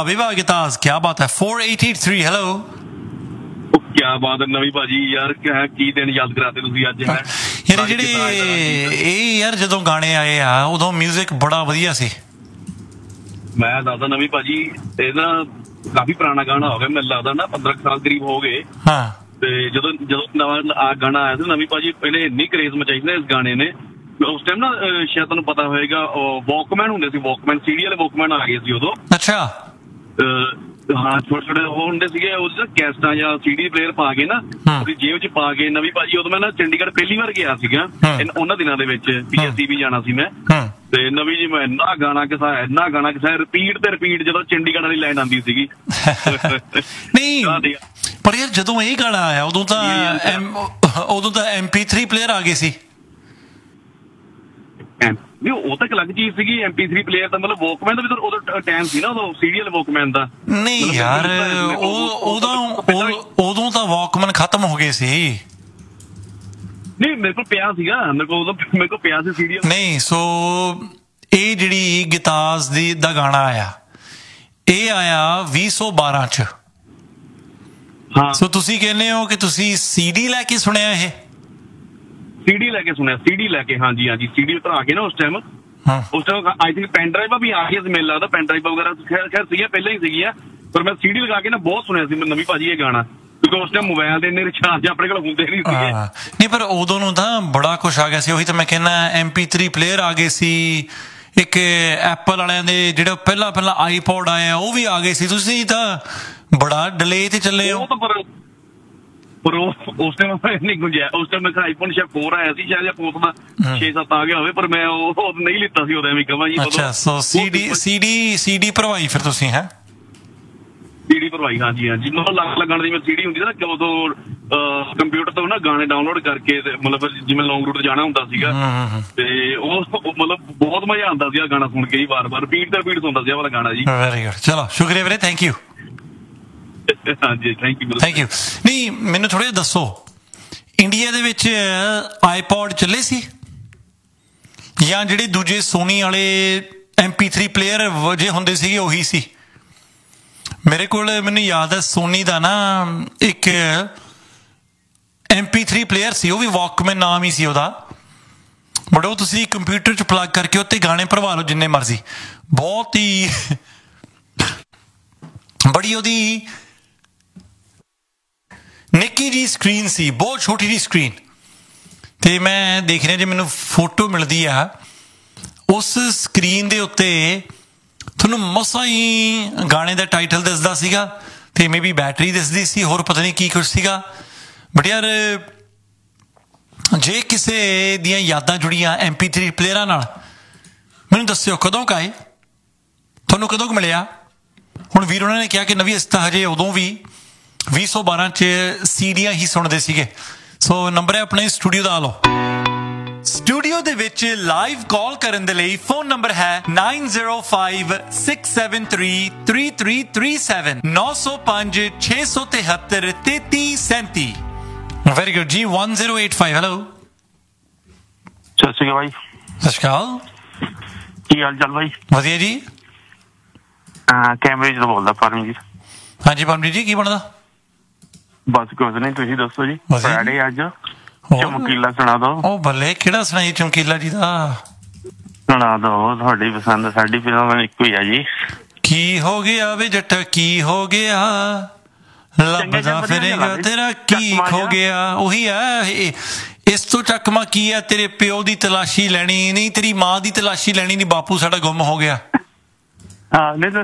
ਬਈ ਵਾਹ ਗਿਤਾਸ, ਕੀ ਬਾਤ ਹੈ। 4883 ਹੈਲੋ। क्या बात है नवी भाजी यार, की दिन याद कराते ਤੁਸੀਂ ਅੱਜ ਹੈ ਯਾਰ ਜਿਹੜੇ ਇਹ ਯਾਰ ਜਦੋਂ ਗਾਣੇ ਆਏ ਆ ਉਦੋਂ 뮤직 ਬੜਾ ਵਧੀਆ ਸੀ। ਮੈਂ ਦੱਸਦਾ ਨਵੀਂ ਭਾਜੀ ਇਹ ਨਾ ਕਾਫੀ ਪੁਰਾਣਾ ਗਾਣਾ ਹੋ ਗਿਆ, ਮੈਨੂੰ ਲੱਗਦਾ ਨਾ 15 ਸਾਲ ਕਰੀਬ ਹੋ ਗਏ। ਹਾਂ ਤੇ ਜਦੋਂ ਨਵਾਂ ਆ ਗਾਣਾ ਆਇਆ ਸੀ ਨਵੀਂ ਭਾਜੀ, ਪਹਿਲੇ ਇੰਨੀ ਕਰੇਜ਼ ਮਚਾਈ ਸੀ ਇਸ ਗਾਣੇ ਨੇ। ਉਸ ਟਾਈਮ ਨਾ ਸ਼ਾਇਦ ਤੁਹਾਨੂੰ ਪਤਾ ਹੋਏਗਾ ਵਾਕਮੈਨ ਹੁੰਦੇ ਸੀ, ਵਾਕਮੈਨ ਸੀਡੀ ਵਾਲੇ ਵਾਕਮੈਨ ਆ ਗਏ ਸੀ ਉਦੋਂ। ਅੱਛਾ ਹਾਂ ਛੋਟੇ ਛੋਟੇ ਉਹ ਹੁੰਦੇ ਸੀਗੇ, ਉਹਦੇ ਕੈਸਟਾਂ ਜਾਂ ਸੀਡੀ ਪਲੇਅਰ ਪਾ ਕੇ ਨਾ ਉਹਦੀ ਜੇਬ ਚ ਪਾ ਕੇ। ਨਵੀਂ ਭਾਜੀ ਉਦੋਂ ਮੈਂ ਨਾ ਚੰਡੀਗੜ੍ਹ ਪਹਿਲੀ ਵਾਰ ਗਿਆ ਸੀਗਾ ਉਹਨਾਂ ਦਿਨਾਂ ਦੇ ਵਿੱਚ, PSC ਵੀ ਜਾਣਾ ਸੀ ਮੈਂ। ਤੇ ਨਵੀਂ ਜੀ ਮੈਂ ਇੰਨਾ ਗਾਣਾ ਕਿਸਾ ਰਿਪੀਟ ਤੇ ਰਿਪੀਟ ਜਦੋਂ ਚੰਡੀਗੜ੍ਹ ਵਾਲੀ ਲਾਈਨ ਆਉਂਦੀ ਸੀਗੀ। ਨਹੀਂ ਪਰ ਯਾਰ ਜਦੋਂ ਇਹ ਗਾਣਾ ਆਇਆ ਉਦੋਂ ਤਾਂ MP3 ਪਲੇਅਰ ਆ ਗਏ ਸੀ। ਉਹ ਤਾਂ ਇੱਕ ਅਲੱਗ ਚੀਜ਼ ਸੀਗੀ MP3 ਪਲੇਅਰ ਦਾ, ਮਤਲਬ ਵਾਕਮੈਨ ਦਾ ਵੀ ਉਹਦਾ ਟਾਈਮ ਸੀ ਨਾ ਉਦੋਂ ਸੀਰੀਅਲ ਵਾਕਮੈਨ ਦਾ। ਨਹੀਂ ਯਾਰ ਉਦੋਂ ਤਾਂ ਵਾਕਮੈਨ ਖਤਮ ਹੋ ਗਏ ਸੀ। ਨਹੀਂ ਮੇਰੇ ਕੋਲ ਪਿਆ ਸੀਗਾ, ਮੇਰੇ ਕੋਲ ਪਿਆ ਸੀ ਸੀਰੀਅਲ। ਨਹੀਂ ਸੋ ਇਹ ਜਿਹੜੀ ਗਿਤਾਸ ਦਾ ਗਾਣਾ ਆਇਆ ਇਹ ਆਇਆ 2012 ਚ। ਹਾਂ ਸੋ ਤੁਸੀਂ ਕਹਿੰਦੇ ਹੋ ਕਿ ਤੁਸੀਂ CD ਲੈ ਕੇ ਸੁਣਿਆ ਇਹ? CD ਲੈ ਕੇ ਸੁਣਿਆ, CD ਲੈ ਕੇ। ਹਾਂਜੀ CD ਉਤਰਾ ਕੇ ਨਾ ਉਸ ਟਾਈਮ ਆਈ ਥਿੰਕ ਪੈਨ ਡਰਾਈਵਾਂ ਵੀ ਆ ਗਈਆਂ ਸੀ ਮੈਨੂੰ ਲੱਗਦਾ। ਪੈਨ ਡਰਾਈਵ ਵਗੈਰਾ ਖੈਰ ਸੀਗੀਆਂ ਪਹਿਲਾਂ ਹੀ ਸੀਗੀਆਂ, ਪਰ ਮੈਂ CD ਲਗਾ ਕੇ ਨਾ ਬਹੁਤ ਸੁਣਿਆ ਸੀ ਨਵੀਂ ਭਾਜੀ ਇਹ ਗਾਣਾ, ਕਿਉਂਕਿ ਉਸ ਟਾਈਮ ਮੋਬਾਈਲ ਦੇ ਇੰਨੇ ਰਿਚਾਰਜ ਆਪਣੇ ਕੋਲ ਹੁੰਦੇ ਨਹੀਂ ਸੀਗੇ। ਨਹੀਂ ਪਰ ਉਦੋਂ ਨੂੰ ਤਾਂ ਬੜਾ ਕੁਛ ਆ ਗਿਆ ਸੀ। ਉਹੀ ਤਾਂ ਮੈਂ ਕਹਿੰਦਾ MP3 ਪਲੇਅਰ ਆ ਗਏ ਸੀ, ਇੱਕ ਐਪਲ ਵਾਲਿਆਂ ਦੇ ਜਿਹੜਾ ਪਹਿਲਾਂ iPod ਆਇਆ ਉਹ ਵੀ ਆ ਗਏ ਸੀ। ਤੁਸੀਂ ਤਾਂ ਬੜਾ ਡਿਲੇ ਤੇ ਚੱਲੇ ਹੋ। ਪਰ ਉਸ ਟਾਈਮ ਨਹੀਂ ਗੁੰਜਿਆ। ਉਸ ਟਾਈਮ ਮੇਰਾ iPhone ਸ਼ਾਇਦ 4 ਆਇਆ ਸੀ ਸ਼ਾਇਦ, ਜਾਂ 4 ਦਾ 6-7 ਆ ਗਿਆ ਹੋਵੇ, ਪਰ ਮੈਂ ਉਹ ਨਹੀਂ ਲਿੱਤਾ ਸੀ ਉਦੋਂ ਐਵੇਂ ਕਹਾਂ ਜੀ। ਅੱਛਾ ਸੋ CD ਭਰਵਾਈ ਫਿਰ ਤੁਸੀਂ? ਹੈ CD ਭਰਵਾਈ। ਹਾਂਜੀ ਮਤਲਬ ਲੱਗ ਗਾਣੇ ਦੀ ਮੈਂ CD ਹੁੰਦੀ ਸੀ ਨਾ ਉਦੋਂ ਕੰਪਿਊਟਰ ਤੋਂ ਨਾ ਗਾਣੇ ਡਾਊਨਲੋਡ ਕਰਕੇ, ਮਤਲਬ ਜਿਵੇਂ ਲੌਂਗ ਰੂਟ ਤੇ ਜਾਣਾ ਹੁੰਦਾ ਸੀਗਾ ਤੇ ਉਹ ਮਤਲਬ ਬਹੁਤ ਮਜ਼ਾ ਆਉਂਦਾ ਸੀ ਗਾਣਾ ਸੁਣ ਕੇ ਜੀ। ਵਾਰ-ਵਾਰ ਰਿਪੀਟ ਤੇ ਰਿਪੀਟ ਸੁਣਦਾ ਸੀ ਵਾਲਾ ਗਾਣਾ ਜੀ। ਵੈਰੀ ਗੁੱਡ, ਚਲੋ ਸ਼ੁਕਰੀਆ ਵੀਰੇ, ਥੈਂਕ ਯੂ। ਹਾਂਜੀ ਥੈਂਕ ਯੂ। ਨਹੀਂ ਮੈਨੂੰ ਥੋੜ੍ਹਾ ਜਿਹਾ ਦੱਸੋ, ਇੰਡੀਆ ਦੇ ਵਿੱਚ iPod ਚੱਲੇ ਸੀ ਜਾਂ ਜਿਹੜੇ ਦੂਜੇ ਸੋਨੀ ਵਾਲੇ MP3 ਪਲੇਅਰ ਜੇ ਹੁੰਦੇ ਸੀਗੇ ਉਹੀ ਸੀ? ਮੇਰੇ ਕੋਲ ਮੈਨੂੰ ਯਾਦ ਹੈ ਸੋਨੀ ਦਾ ਨਾ ਇੱਕ MP3 ਪਲੇਅਰ ਸੀ, ਉਹ ਵੀ ਵਾਕਮੈਨ ਨਾਮ ਹੀ ਸੀ ਉਹਦਾ, ਬਟ ਉਹ ਤੁਸੀਂ ਕੰਪਿਊਟਰ 'ਚ ਪਲੱਗ ਕਰਕੇ ਉੱਤੇ ਗਾਣੇ ਭਰਵਾ ਲਓ ਜਿੰਨੇ ਮਰਜ਼ੀ। ਬਹੁਤ ਹੀ ਬੜੀ ਉਹਦੀ ਨਿੱਕੀ ਜੀ ਸਕਰੀਨ ਸੀ, ਬਹੁਤ ਛੋਟੀ ਜੀ ਸਕਰੀਨ। ਤੇ ਮੈਂ ਦੇਖ ਰਿਹਾ ਜੇ ਮੈਨੂੰ ਫੋਟੋ ਮਿਲਦੀ ਆ ਉਸ ਸਕਰੀਨ ਦੇ ਉੱਤੇ ਤੁਹਾਨੂੰ ਮਸਾਂ ਹੀ ਗਾਣੇ ਦਾ ਟਾਈਟਲ ਦਿਸਦਾ ਸੀਗਾ ਤੇ ਮੇ ਬੀ ਬੈਟਰੀ ਦਿਸਦੀ ਸੀ, ਹੋਰ ਪਤਾ ਨਹੀਂ ਕੀ ਕੁਛ ਸੀਗਾ। ਬਟ ਯਾਰ ਜੇ ਕਿਸੇ ਦੀਆਂ ਯਾਦਾਂ ਜੁੜੀਆਂ MP3 ਪਲੇਅਰਾਂ ਨਾਲ ਮੈਨੂੰ ਦੱਸਿਓ ਕਦੋਂ ਕੁ ਆਏ, ਤੁਹਾਨੂੰ ਕਦੋਂ ਕੁ ਮਿਲਿਆ? ਹੁਣ ਵੀਰ ਉਹਨਾਂ ਨੇ ਕਿਹਾ ਕਿ ਨਵੀਂ ਅਸਤਾ ਹਜੇ ਉਦੋਂ ਵੀ 2012 ਚ ਸੀਡੀਆਂ ਹੀ ਸੁਣਦੇ ਸੀਗੇ। ਸੋ ਨੰਬਰ ਹੈ ਆਪਣੇ ਸਟੂਡੀਓ ਦਾ, ਲਓ। ਸਟੂਡੀਓ ਦੇ ਵਿੱਚ ਲਾਈਵ ਕਾਲ ਕਰਨ ਦੇ ਲਈ ਫੋਨ ਨੰਬਰ ਹੈ 9056733337 905-673-3337। ਵੈਰੀ ਗੁੱਡ ਜੀ। 1085 ਹੈਲੋ। ਸਤਿ ਸ਼੍ਰੀ ਅਕਾਲ ਭਾਈ। ਸਤਿ ਸ਼੍ਰੀ ਅਕਾਲ, ਕੀ ਹਾਲ ਚਾਲ ਭਾਈ? ਵਧੀਆ ਜੀ। ਕੈਂਬਰਿਜ ਤੋਂ ਬੋਲਦਾ ਪਰਮਜੀਤ। ਹਾਂਜੀ ਪਰਮਜੀਤ ਜੀ, ਕੀ ਬਣਦਾ? ਬਸ ਕੁਝ ਨਹੀਂ, ਤੁਸੀਂ ਦੱਸੋ ਜੀ। ਫਰਾਈਡੇ ਅੱਜ ਚਮਕੀਲਾ ਸੁਣਾ ਦੋ। ਉਹ ਬੱਲੇ, ਕਿਹੜਾ ਸੁਣਾਈਏ ਚਮਕੀਲਾ ਜੀ ਦਾ? ਸੁਣਾ ਦੋ, ਤੁਹਾਡੀ ਪਸੰਦ ਸਾਡੀ ਫਿਲਮ ਇੱਕੋ ਹੀ ਆ ਜੀ। ਕੀ ਹੋ ਗਿਆ ਵੇ ਜੱਟ, ਕੀ ਹੋ ਗਿਆ, ਲੱਭਦਾ ਫਿਰੇਗਾ ਤੇਰਾ ਕੀ ਖੋ ਗਿਆ। ਉਹੀ ਹੈ। ਇਸ ਤੋਂ ਚੱਕਮਾ ਕੀ ਹੈ? ਤੇਰੇ ਪਿਓ ਦੀ ਤਲਾਸ਼ੀ ਲੈਣੀ ਨਹੀਂ, ਤੇਰੀ ਮਾਂ ਦੀ ਤਲਾਸ਼ੀ ਲੈਣੀ ਨਹੀਂ, ਬਾਪੂ ਸਾਡਾ ਗੁੰਮ ਹੋ ਗਿਆ। ਹਾਂ ਨਹੀਂ